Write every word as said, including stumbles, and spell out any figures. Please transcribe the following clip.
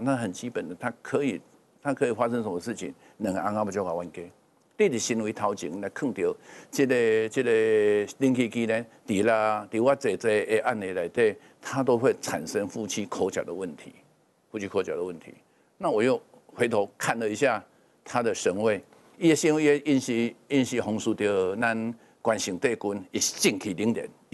那很基本的，它可以，它可以发生什么事情？两个翁仔要就搞冤家。你伫行为头前来看到这个这个林奇基呢，伫啦，伫我这这个案例内底，它都会产生夫妻口角的问题，夫妻口角的问题。那我又回头看了一下他的神位，伊的神位因是因是红树着咱关圣帝君，伊是正气凛然。